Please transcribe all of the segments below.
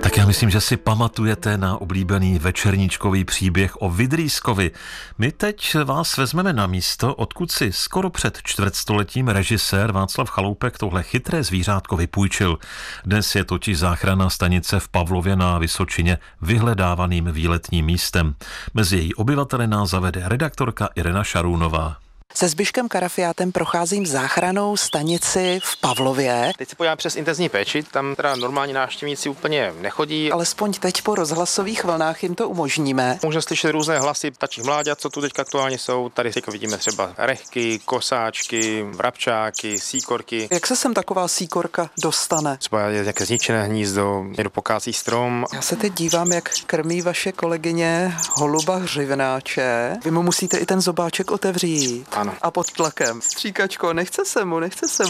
Tak já myslím, že si pamatujete na oblíbený večerníčkový příběh o Vydrýskovi. My teď vás vezmeme na místo, odkud si skoro před čtvrtstoletím režisér Václav Chaloupek tohle chytré zvířátko vypůjčil. Dnes je totiž záchranná stanice v Pavlově na Vysočině vyhledávaným výletním místem. Mezi její obyvateli nás zavede redaktorka Irena Šarůnová. Se Zbyškem Karafiátem procházím záchrannou stanici v Pavlově. Teď se podíváme přes intenzivní péči, tam teda normální návštěvníci úplně nechodí. Alespoň teď po rozhlasových vlnách jim to umožníme. Můžeme slyšet různé hlasy ptačích mláďat, co tu teď aktuálně jsou. Tady teď vidíme třeba rehky, kosáčky, vrabčáky, síkorky. Jak se sem taková síkorka dostane? Třeba je nějaké zničené hnízdo, někdo pokácí strom. Já se teď dívám, jak krmí vaše kolegyně holuba hřivnáče. Vy mu musíte i ten zobáček otevřít. Ano. A pod tlakem. Stříkačko, nechce se mu.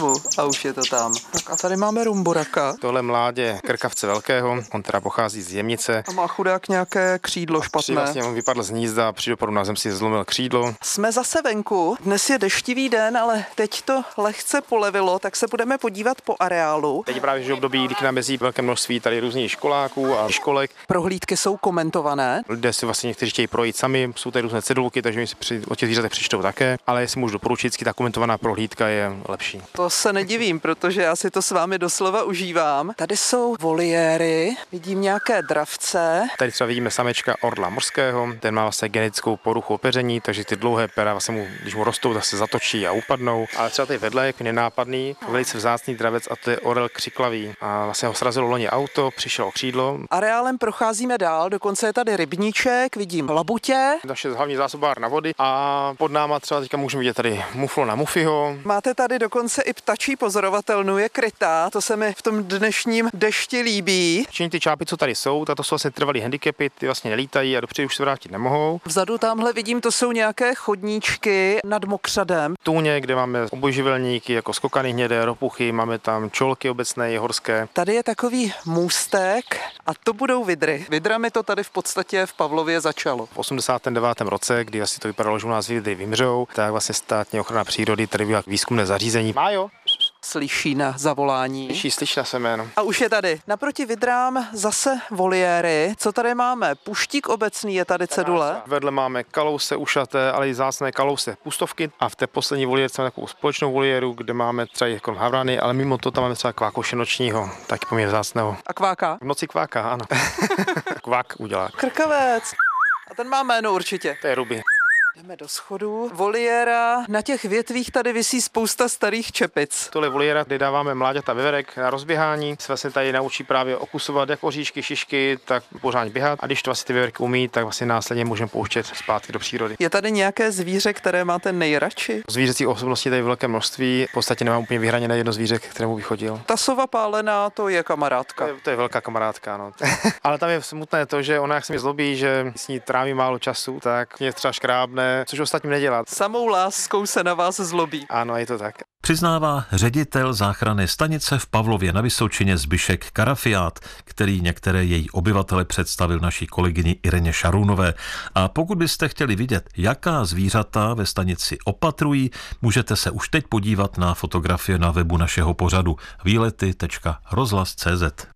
A už je to tam. Tak a tady máme rumburaka. Tohle mládě krkavce velkého, on teda pochází z Jemnice. A má chudák nějaké křídlo špatné. Vlastně on vypadl z hnízda a při dopadu na zem si zlomil křídlo. Jsme zase venku. Dnes je deštivý den, ale teď to lehce polevilo, tak se budeme podívat po areálu. Teď právě že období, kdy k nám jezdí velké množství tady různých školáků a školek. Prohlídky jsou komentované. Lidé si vlastně někteří chtějí projít sami, jsou tady různé cedulky, takže mi si o těch zvířatech přečtou také, ale jestli můžu doporučit, ta komentovaná prohlídka je lepší. To se nedivím, protože já si to s vámi doslova užívám. Tady jsou voliéry, vidím nějaké dravce. Tady třeba vidíme samečka orla morského, ten má vlastně genetickou poruchu opeření, takže ty dlouhé pera vlastně mu, když mu rostou, tak se zatočí a upadnou. Ale třeba tady vedle je nenápadný, velice vzácný dravec a to je orel křiklavý. A vlastně ho srazilo loni auto, přišel o křídlo. Areálem procházíme dál, dokonce je tady rybníček, vidím labutě. Naše hlavní zásobárna vody a pod náma třeba teďka můžeme vidět tady muflo na mufyho. Máte tady dokonce i ptačí pozorovatelnu, je krytá, to se mi v tom dnešním dešti líbí. Všichni ty čápy, co tady jsou, tak to jsou vlastně trvalý handicapy, ty vlastně nelítají a dopředu už se vrátit nemohou. Vzadu tamhle vidím, to jsou nějaké chodníčky nad mokřadem. Tůně, kde máme obojživelníky jako skokany hnědé, ropuchy, máme tam čolky obecné, horské. Tady je takový můstek a to budou vidry. Vidrami to tady v podstatě v Pavlově začalo. V 89. roce, kdy asi to vypadalo, že u nás vidry vymřou, tak vlastně státní ochrana přírody tady byla výzkumné zařízení. Májo. Slyší na zavolání. Slyší na své jméno. A už je tady. Naproti vidrám zase voliéry. Co tady máme? Puštík obecný je tady cedule. Vedle máme kalouse ušaté, ale i vzácné kalouse pustovky. A v té poslední voliérce máme takovou společnou voliéru, kde máme třeba jako havrany, ale mimo to tam máme třeba kvákoše nočního, taky poměrně vzácného. A kváka? V noci kváka, ano. Kvák udělá. Krkavec. A ten má jméno určitě. To je ruby. Jdeme do schodu. Voliéra, na těch větvích tady visí spousta starých čepic. Tohle voliéra, kde dáváme mláďata veverek na rozběhání, se vlastně tady naučí právě okusovat jak oříšky, šišky, tak pořádně běhat. A když to vlastně ty veverky umí, tak vlastně následně můžeme pouštět zpátky do přírody. Je tady nějaké zvíře, které máte nejradši? Zvířecích osobností tady velké množství. V podstatě nemám úplně vyhraněné jedno zvíře, kterému bych chodil. Ta sova pálená, to je kamarádka. To je velká kamarádka, no. Ale tam je smutné to, že ona jak se mi zlobí, že s ní tráví málo času, tak mě třeba škrábne, což ostatním nedělat. Samou láskou se na vás zlobí. Ano, je to tak. Přiznává ředitel záchranné stanice v Pavlově na Vysočině Zbyšek Karafiát, který některé její obyvatele představil naší kolegyni Ireně Šarůnové. A pokud byste chtěli vidět, jaká zvířata ve stanici opatrují, můžete se už teď podívat na fotografie na webu našeho pořadu výlety.rozhlas.cz.